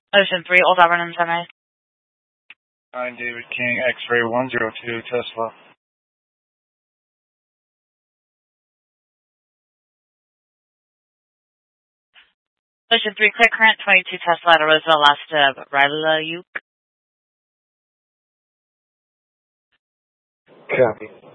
Ocean 3, Old Auburn and Sunrise. I'm David King, X-Ray 102, Tesla. Ocean 3, clear current 22 Tesla at Roseville, last of Ryla Uke. Copy.